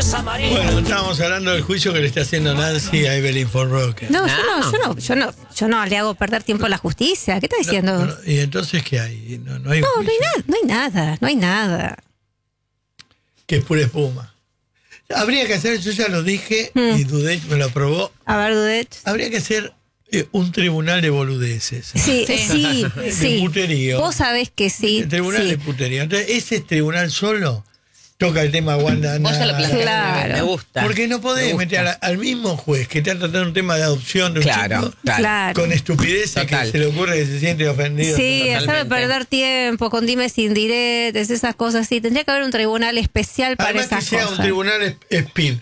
Esa María. Bueno, estábamos hablando del juicio que le está haciendo Nancy a Evelyn Forroque. No, yo no le hago perder tiempo a la justicia. ¿Qué está diciendo? ¿Y entonces qué hay? No hay un No juicio. hay nada. Que es pura espuma. Habría que hacer, yo ya lo dije y Dudet me lo aprobó. A ver, Dudet. Habría que hacer un tribunal de boludeces. Sí. De puterío. Vos sabés que sí. El tribunal de puterío. Entonces, ese tribunal solo toca el tema Wanda. Vos ya lo planteaste, Claro. me gusta. Porque no podés meter al mismo juez que está tratando un tema de adopción de un chico Claro. con estupideces Total. que se le ocurre que se siente ofendido. Sí, Totalmente. hacerme perder tiempo con dimes indirectas, esas cosas. Sí, tendría que haber un tribunal especial para Además esas que sea cosas. un tribunal speed.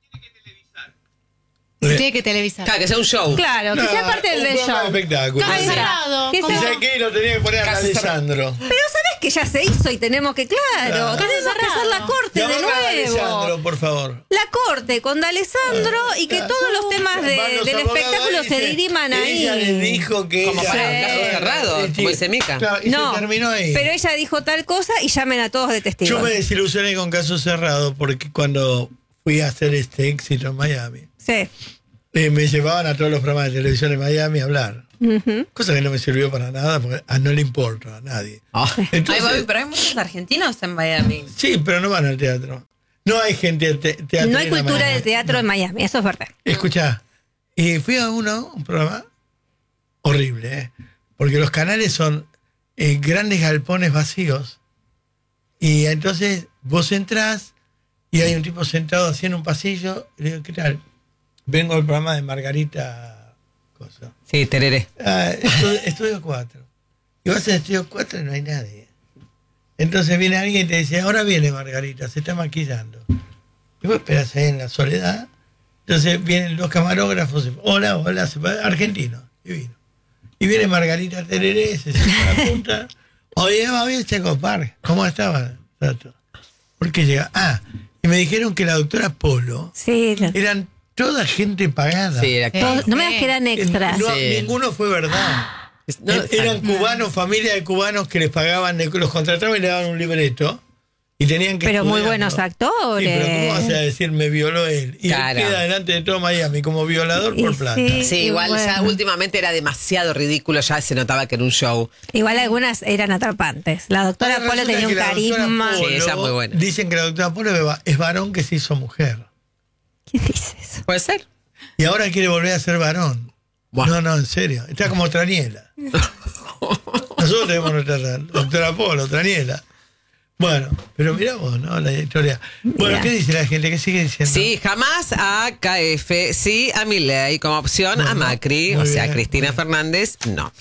Se tiene que televisar. Claro, que sea un show. Claro, que sea parte del un programa show. de espectáculo. Caso Ahí está. cerrado. Que ¿Y sea- sabes qué? Lo tenía que poner a Caso Alessandro. Pero sabés que ya se hizo y tenemos que, Claro. tenemos que hacer la corte de Llamame a Alessandro, nuevo. por favor. La corte con D'Alessandro y que todos los temas Van los del abogados espectáculo ahí, se dice, diriman ahí. Ella le dijo que Como ella- para un caso cerrado, como dice Mica. Claro, y No, se terminó ahí. pero ella dijo tal cosa y llamen a todos de testigos. Yo me desilusioné con Caso Cerrado porque cuando fui a hacer este éxito en Miami, Sí. me llevaban a todos los programas de televisión en Miami a hablar. Ujú. Cosa que no me sirvió para nada porque no le importa a nadie. Ah. Entonces, Ay, Bobby, pero hay muchos argentinos en Miami. sí, pero no van al teatro. No hay gente teatro. No hay cultura de teatro en Miami, eso es verdad. Escuchá, y fui a un programa horrible, porque los canales son grandes galpones vacíos. Y entonces vos entrás y hay un tipo sentado así en un pasillo. Y le digo, ¿qué tal? Vengo al programa de Margarita. Cosa. Sí, tereré. Estudio 4. Y vas al estudio 4 y no hay nadie. Entonces viene alguien y te dice, ahora viene Margarita, se está maquillando. Y vos esperás ahí en la soledad. Entonces vienen los camarógrafos, hola, argentino, divino. Y viene Margarita Tereré, se sienta a la punta. Oye, Checo Park, ¿cómo estaba? ¿Por qué llega? Y me dijeron que la doctora Polo Sí, eran toda gente pagada. Sí, era no me digas que eran extras. No, Sí. ninguno fue verdad. No, Eran cubanos, familia de cubanos que les pagaban, los contrataban y le daban un libreto. Y tenían que Pero muy estudiarlo. buenos actores. Sí, pero ¿cómo vas a decir me violó él? Y Claro. él queda delante de todo Miami como violador por Y plata. sí. Sí, igual Y ya bueno. últimamente era demasiado ridículo, ya se notaba que era un show. Igual algunas eran atrapantes. La doctora Ahora Polo resulta tenía un que la doctora carisma. Polo, Sí, ella es muy buena. Dicen que la doctora Polo es varón que se hizo mujer. ¿Qué dices? ¿Puede ser? Y ahora quiere volver a ser varón. Buah. No, en serio. Está como Traniela. Nosotros tenemos nuestra doctora Polo, Traniela. Bueno, pero mirá vos, ¿no? La historia. Bueno, Mira. ¿qué dice la gente? ¿Qué sigue diciendo? Sí, jamás a KF, sí a Milei, como opción a Bueno, Macri, muy o sea, bien, Cristina muy bien. Fernández, no.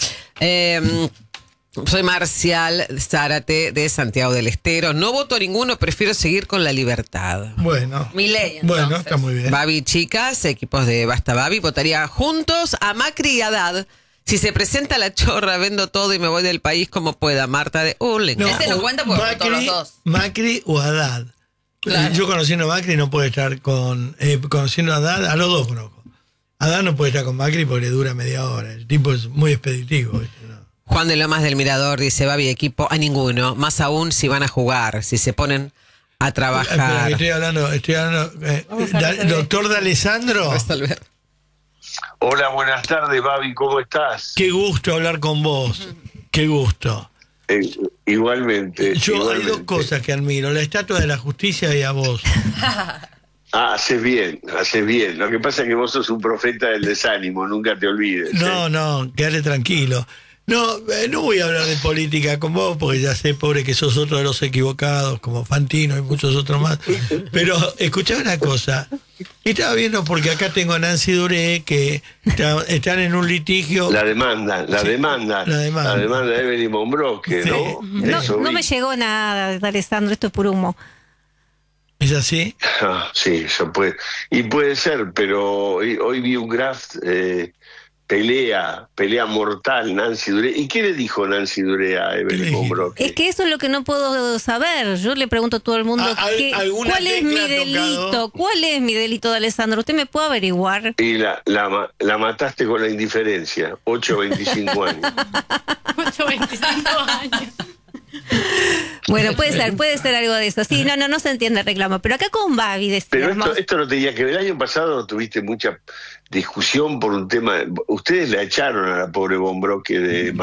Soy Marcial Zárate de Santiago del Estero. No voto a ninguno, prefiero seguir con la libertad. Bueno. Milei, Bueno, entonces. está muy bien. Babi, chicas, equipos de Basta Babi, votaría juntos a Macri y Haddad. Si se presenta la chorra, vendo todo y me voy del país como pueda. Marta de Urling. Ese no cuenta porque votó los dos. Macri o Haddad. Claro. Yo conociendo a Macri no puedo estar con... conociendo a Haddad, a los dos conozco. Haddad no puede estar con Macri porque le dura media hora. El tipo es muy expeditivo. ¿Viste? ¿No? Juan de Lomas del Mirador dice, Babi, equipo a ninguno. Más aún si van a jugar, si se ponen a Espera, trabajar. que estoy hablando doctor D'Alessandro. Resolver. Hola, buenas tardes, Babi, ¿cómo estás? Qué gusto hablar con vos. Qué gusto. Igualmente. Yo hay igualmente. dos cosas que admiro. La estatua de la justicia y a vos. Haces bien, haces bien. Lo que pasa es que vos sos un profeta del desánimo, nunca te olvides. No, quédate tranquilo. No voy a hablar de política con vos porque ya sé, pobre, que sos otro de los equivocados, como Fantino y muchos otros más. Pero escuchá una cosa. Estaba viendo porque acá tengo a Nancy Duré que están en un litigio. La demanda La demanda. de Evelyn Monbrosque, Sí. ¿no? No, Eso no vi. me llegó nada, D'Alessandro, esto es puro humo. ¿Es así? Sí, eso puede. Y puede ser, pero hoy vi un graph, pelea mortal, Nancy Duré. ¿Y qué le dijo Nancy Duré a ¿Qué le Evelyn dijo? Monbrosque? Es que eso es lo que no puedo saber. Yo le pregunto a todo el mundo ¿Alguna ¿cuál es mi tecla delito? tocado? ¿Cuál es mi delito, D'Alessandro? ¿Usted me puede averiguar? Y la mataste con la indiferencia, 8 o 25 años. 25 años. Bueno, puede ser algo de eso. Sí, no se entiende el reclamo. Pero acá con Babi Pero decíamos... esto no tenía que ver. El año pasado tuviste mucha discusión por un tema. Ustedes la echaron a la pobre Bombroque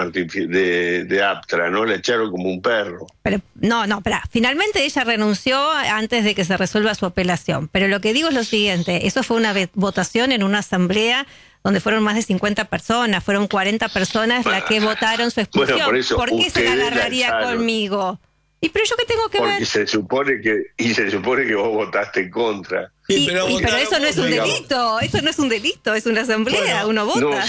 de Aptra, ¿no? La echaron como un perro. Pero, no, espera. Finalmente ella renunció antes de que se resuelva su apelación. Pero lo que digo es lo siguiente. Eso fue una votación en una asamblea donde fueron más de 50 personas. Fueron 40 personas las que votaron su expulsión. Bueno, ¿Por qué se la agarraría conmigo? ¿Y pero yo qué tengo que ver? Porque se supone que vos votaste en contra. Sí, pero eso no es un delito, eso no es un delito, es una asamblea, uno vota. No,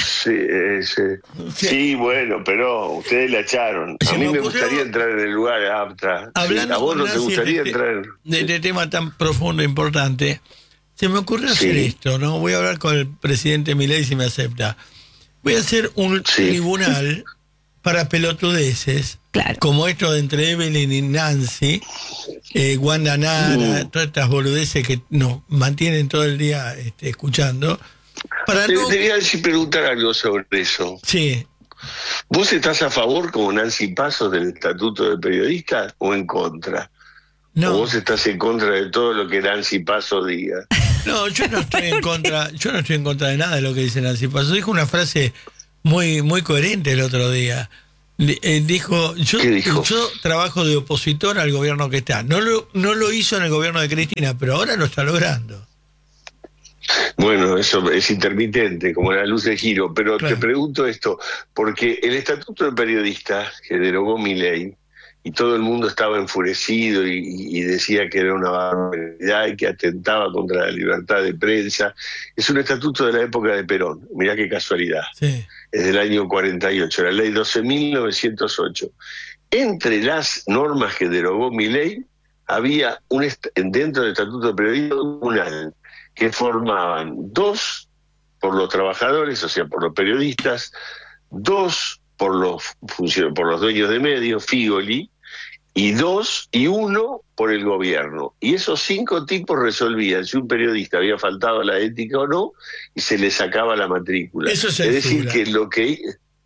sí, bueno, pero ustedes la echaron. A mí me gustaría entrar en el lugar de Aptra. Hablando ¿A vos no te Nancy, gustaría entrar de este tema tan profundo e importante? Se me ocurre hacer esto, ¿no? Voy a hablar con el presidente Milei si me acepta. Voy a hacer un tribunal para pelotudeces, como esto de entre Evelyn y Nancy, Wanda Nara, todas estas boludeces que nos mantienen todo el día escuchando. Te quería preguntar algo sobre eso. Sí. ¿Vos estás a favor, como Nancy Pasos, del estatuto de periodista o en contra? No. ¿O vos estás en contra de todo lo que Nancy Pasos diga? No, yo no estoy en contra de nada de lo que dice Nancy Pasos. Dijo una frase muy coherente el otro día. Dijo, yo trabajo de opositor al gobierno que está. No lo hizo en el gobierno de Cristina, pero ahora lo está logrando. Bueno, eso es intermitente, como la luz de giro, pero te pregunto esto, porque el estatuto de periodista que derogó Milei, y todo el mundo estaba enfurecido y decía que era una barbaridad y que atentaba contra la libertad de prensa. Es un estatuto de la época de Perón, mirá qué casualidad. Sí. Es del año 48, la ley 12.908. Entre las normas que derogó Milei, había dentro del estatuto de periodismo un tribunal que formaban 2 por los trabajadores, o sea, por los periodistas, 2 por los dueños de medios, Figoli, y 1 por el gobierno. Y esos 5 tipos resolvían si un periodista había faltado a la ética o no, y se le sacaba la matrícula. Eso es decir, que lo que...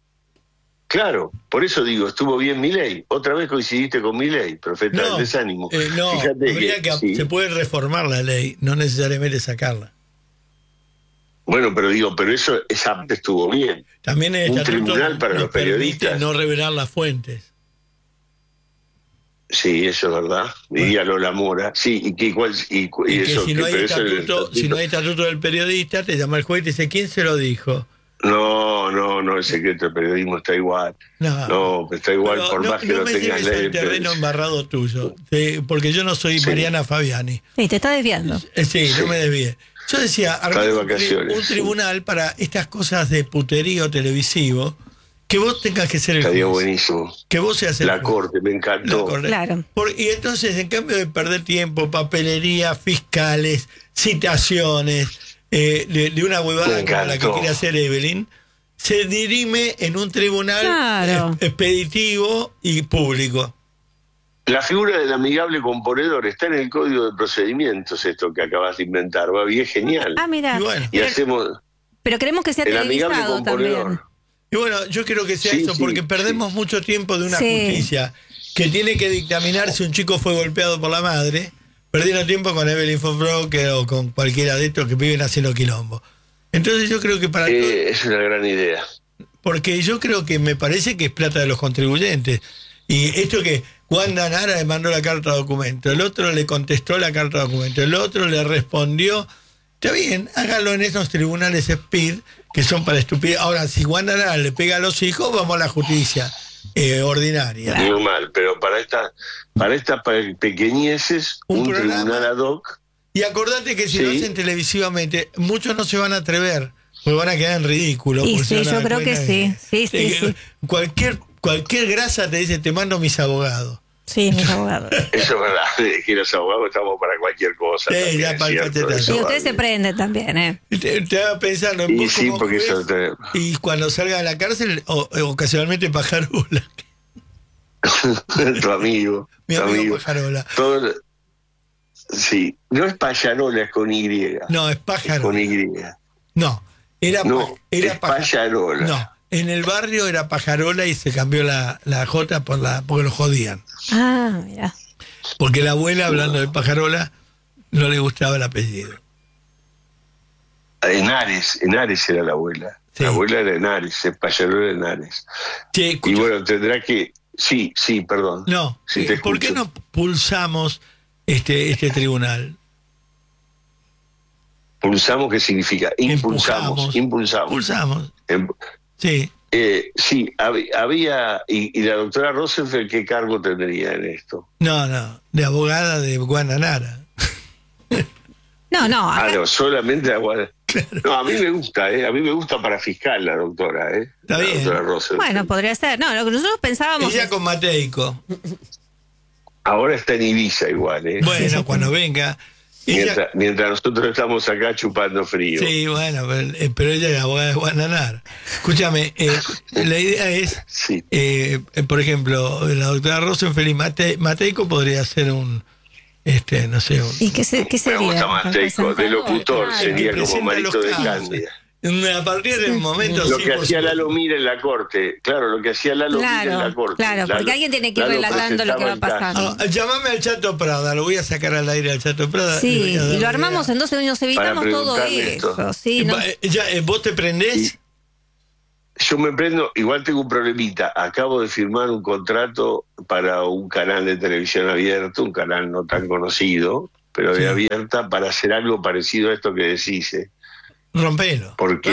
Claro, por eso digo, estuvo bien Milei. Otra vez coincidiste con Milei, profeta del desánimo. No, se puede reformar la ley, no necesariamente sacarla. Bueno, pero esa estuvo bien. También el un tribunal para los periodistas. No revelar las fuentes. Sí, eso es verdad. Diría Lola Mora. Sí, y que si no hay estatuto del periodista, te llama el juez y te dice, ¿quién se lo dijo? No, el secreto del periodismo está igual. No, está igual por más que no tengas ley. No me terreno embarrado tuyo, porque yo no soy Mariana Fabiani. Sí, te está desviando. Sí, no me desvíe. Yo decía, un tribunal para estas cosas de puterío televisivo, que vos tengas que ser el juez. Estaría buenísimo. Que vos seas el juez. Corte, me encantó. Claro. Y entonces, en cambio de perder tiempo, papelería, fiscales, citaciones, de una huevada como la que quiere hacer Evelyn, se dirime en un tribunal expeditivo y público. La figura del amigable componedor está en el Código de Procedimientos, esto que acabas de inventar, y es genial. Mira. Pero queremos que sea televisado también. Y bueno, yo quiero que sea eso, porque perdemos mucho tiempo de una justicia que tiene que dictaminar si un chico fue golpeado por la madre, perdiendo tiempo con Evelyn von Broeke o con cualquiera de estos que viven haciendo quilombo. Entonces yo creo que para todo, es una gran idea. Porque yo creo que me parece que es plata de los contribuyentes. Y esto que Wanda Nara le mandó la carta de documento, el otro le contestó la carta de documento, el otro le respondió. Está bien, hágalo en esos tribunales speed que son para estupidez. Ahora, si Wanda Nara le pega a los hijos, vamos a la justicia ordinaria. Muy mal, pero para estas pequeñeces, un tribunal ad hoc. Y acordate que si lo hacen televisivamente, muchos no se van a atrever, porque van a quedar en ridículo. Y sí, yo creo que sí. Cualquier grasa te dice, te mando mis abogados. Sí, mis abogados. Eso es verdad, que los abogados estamos para cualquier cosa. Sí, también, ya para y ustedes se prenden también, ¿eh? Te va pensando en vos como juez, y cuando salga de la cárcel, ocasionalmente Pajarola. Tu amigo. Mi amigo Pajarola. Sí, no es Pajarola, es con Y. No, es Pajarola. Es con Y. No, es Pajarola. No, en el barrio era Pajarola y se cambió la J porque lo jodían. Ah, mira. Porque la abuela, hablando de Pajarola, no le gustaba el apellido. Henares era la abuela. Sí. La abuela era Henares, el Pajarola era Henares. Che, Y escucha, bueno, tendrá que... Sí, perdón. no, Sí, te ¿por qué escucho. no pulsamos este tribunal? Pulsamos, ¿qué significa? Impulsamos. Pulsamos, Em- sí. Sí, había... Y la doctora Rosenfeld, ¿qué cargo tendría en esto? No, de abogada de Guananara. No, acá- No, solamente agua. No, a mí me gusta, a mí me gusta para fiscal la doctora, Está la bien. doctora Rosenfeld. bueno, podría ser. No, lo que nosotros pensábamos. Ella con Mateico. Ahora está en Ibiza igual, Bueno, cuando venga. Ella, mientras nosotros estamos acá chupando frío. sí, bueno, pero ella es abogada de Guananara. Escúchame, la idea es, Sí. por ejemplo, la doctora Rosenfeld y Mateico podría ser un, no sé, ¿Y qué sería? Me gusta más Teco, de locutor, Claro. sería que como presenta Marito los de casos. Cándida. A partir del momento... Lo sí, que por hacía supuesto. Lalo Mira en la corte, claro, lo que hacía Lalo Mira en la corte. Claro, porque alguien tiene que ir Lalo relatando lo que va presentaba el caso. pasando. Llamame al Chato Prada, lo voy a sacar al aire al Chato Prada. Sí, le voy a dar y lo la armamos idea. en 12 años, evitamos todo preguntarle eso. esto. Sí, no. ¿Vos te prendés? Yo me prendo, igual tengo un problemita. Acabo de firmar un contrato para un canal de televisión abierto, un canal no tan conocido, pero Sí. de abierta, para hacer algo parecido a esto que decís. Rompelo. Porque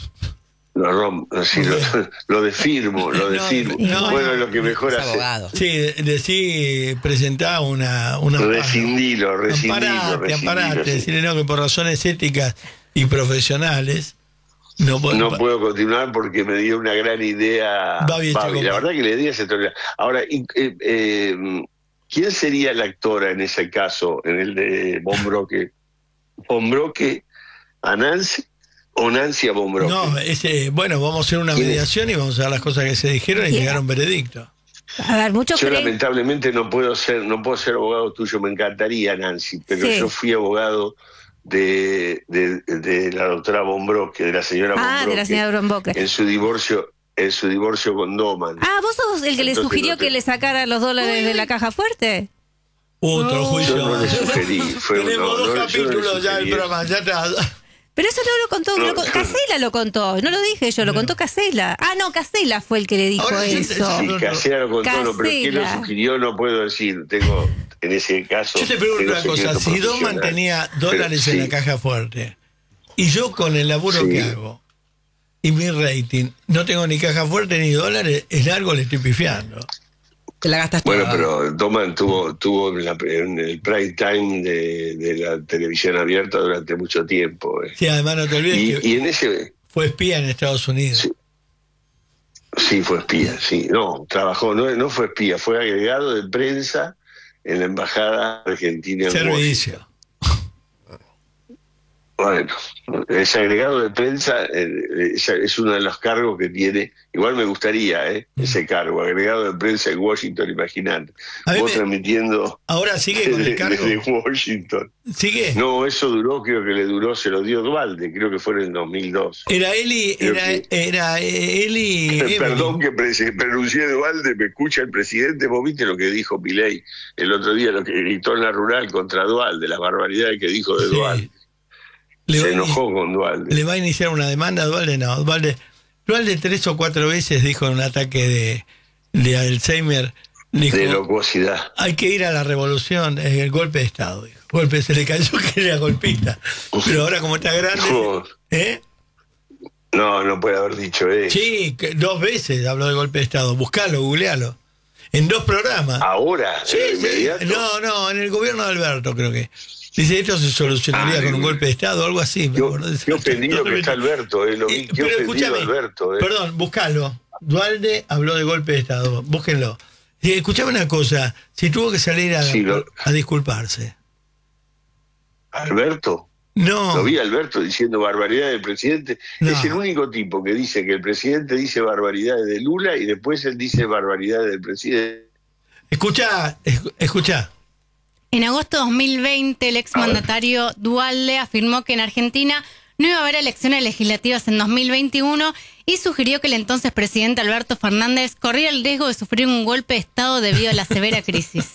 lo desfirmo. no, Bueno, es lo que mejor Es hace. abogado. Sí, decí, presentá una Rescindilo. Amparate, Sí. decirle no, que por razones éticas y profesionales no puedo. No puedo continuar porque me dio una gran idea. Babi Echecopar. La verdad que la idea se toleró. Ahora, ¿quién sería la actora en ese caso, en el de Von Broque? ¿Von Broque a Nancy o Nancy a Von Broque? No, bueno, vamos a hacer una ¿Quién es? mediación y vamos a ver las cosas que se dijeron y Bien. llegar a un veredicto. A ver, muchos Yo creen. lamentablemente no puedo ser abogado tuyo, me encantaría, Nancy, pero Sí. yo fui abogado de la doctora Von Broque, de la señora Von Ah, de la Broque, señora Bromboque. en su divorcio con Doman. Ah, ¿vos sos el que le Entonces sugirió no te- que le sacara los dólares de la caja fuerte? Otro No. juicio. Yo no le sugerí, fue Tenemos no, dos yo no le capítulos ya del sugerí programa, ya está. Pero eso no lo contó, No, Casella lo contó, no lo dije yo, lo contó Casella. Ah, no, Casella fue el que le dijo Ahora sí, eso. sí, Sí, Casera lo contó, no, pero quién lo Casella. sugirió no puedo decir. Tengo, en ese caso. Yo te pregunto tengo una cosa, secreto si Doman profesional. tenía dólares Pero en la sí, caja fuerte y yo con el laburo Sí. que hago y mi rating no tengo ni caja fuerte ni dólares, es largo, le estoy pifiando. Te la gastas Bueno, toda. pero Doman tuvo en el prime time de la televisión abierta durante mucho tiempo. Sí, además no te olvides que Y en ese. fue espía en Estados Unidos. Sí. Sí, fue espía, sí. No, trabajó, no fue espía, fue agregado de prensa en la Embajada Argentina en Washington. Servicio. Bueno, ese agregado de prensa es uno de los cargos que tiene. Igual me gustaría, ese cargo, agregado de prensa en Washington, imagínate. A mí Vos me- transmitiendo Ahora sigue con el cargo. desde Washington. ¿Sigue? No, eso duró, creo que le duró, se lo dio Dualde, creo que fue en el 2002. Era él y Creo que- Evelyn. Perdón que pronuncié Dualde, me escucha el presidente. Vos viste lo que dijo Milei el otro día, lo que gritó en la rural contra Dualde, las barbaridades que dijo de Sí. Dualde. Le va Se a enojó con Dualde. ¿Le va a iniciar una demanda? Dualde no. Dualde 3 o 4 veces dijo en un ataque de Alzheimer, dijo, De locuosidad. hay que ir a la revolución, el golpe de Estado. Dijo. Golpe, se le cayó que era golpista. Pero ahora como está grande... No. ¿Eh? No puede haber dicho eso. Sí, 2 veces habló de golpe de Estado. Buscalo, googlealo. En 2 programas. Ahora, Sí, en sí. inmediato. No, en el gobierno de Alberto creo que. Dice, esto se solucionaría con un golpe de Estado o algo así. me acuerdo. Qué ofendido que está Alberto, lo vi, qué Pero ofendido escúchame, Alberto. perdón, buscalo. Dualde habló de golpe de Estado, búsquenlo. Y escuchame una cosa, si tuvo que salir Sí, a disculparse. Alberto, No, lo vi a Alberto diciendo barbaridades del presidente. No. Es el único tipo que dice que el presidente dice barbaridades de Lula y después él dice barbaridades del presidente. escucha. En agosto de 2020, el exmandatario Dualde afirmó que en Argentina no iba a haber elecciones legislativas en 2021 y sugirió que el entonces presidente Alberto Fernández corría el riesgo de sufrir un golpe de Estado debido a la severa crisis.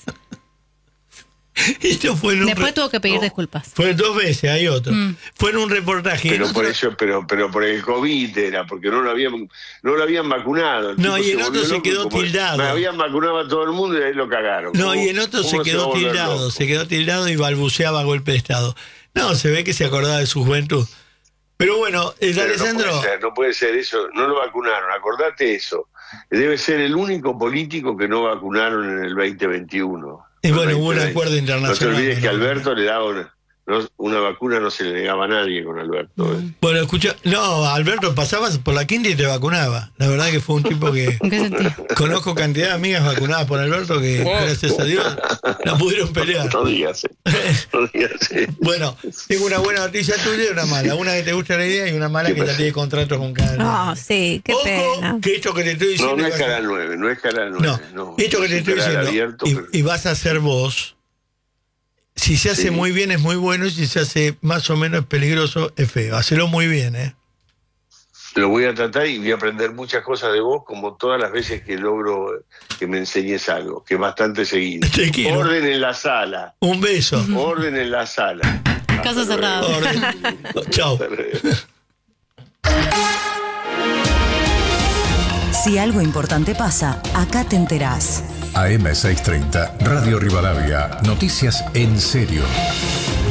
Esto fue Después tuvo que pedir disculpas. Fue 2 veces, hay otro. Fue en un reportaje. Pero por eso, pero por el COVID era, porque no lo habían vacunado. No, y en otro se quedó tildado. Me habían vacunado a todo el mundo y ahí lo cagaron. No, y en otro se quedó tildado y balbuceaba golpe de Estado. No, se ve que se acordaba de su juventud. Pero bueno, Alessandro. No puede ser eso, no lo vacunaron, acordate eso. Debe ser el único político que no vacunaron en el 2021. Y bueno, hubo un acuerdo internacional. No te olvides que Alberto le daba una vacuna, no se le negaba a nadie con Alberto. Bueno, escucha, no, Alberto pasabas por la quinta y te vacunaba. La verdad que fue un tipo que... ¿En qué sentido? Conozco cantidad de amigas vacunadas por Alberto que, gracias a Dios, la pudieron pelear. No digas. Bueno, tengo una buena noticia tuya y una mala. Una que te gusta la idea y una mala que ya tiene contratos con Canal 9. No, sí, qué pena. Que esto que te estoy diciendo... No es Canal 9, no es Canal 9. No, esto que te estoy diciendo, abierto, y vas a ser vos... Si se hace muy bien es muy bueno y si se hace más o menos peligroso es feo. Hacelo muy bien, ¿eh? Lo voy a tratar y voy a aprender muchas cosas de vos, como todas las veces que logro que me enseñes algo, que es bastante seguido. Te quiero. Orden en la sala. Un beso. Orden en la sala. Caso cerrado. Chao. Si algo importante pasa, acá te enterás. AM630, Radio Rivadavia, noticias en serio.